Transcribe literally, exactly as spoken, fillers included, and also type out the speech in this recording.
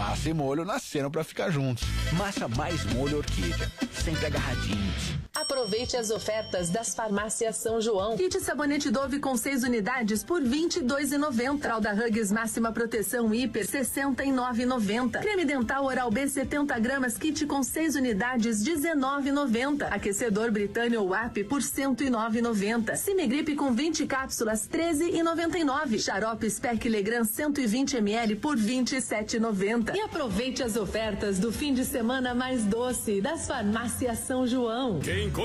Massa e molho nasceram pra ficar juntos. Massa mais molho Orquídea, sempre agarradinhos. Aproveite as ofertas das farmácias São João. Kit sabonete Dove com seis unidades por vinte e dois reais e noventa centavos. Fralda Huggies máxima proteção hiper sessenta e nove reais e noventa centavos. Creme dental Oral B setenta gramas kit com seis unidades dezenove reais e noventa centavos. Aquecedor Britânia ou A P por cento e nove reais e noventa centavos. Cimegripe com vinte cápsulas treze reais e noventa e nove centavos. Xarope Spec Legrand cento e vinte mililitros por vinte e sete reais e noventa centavos. E aproveite as ofertas do fim de semana mais doce das farmácias São João. Quem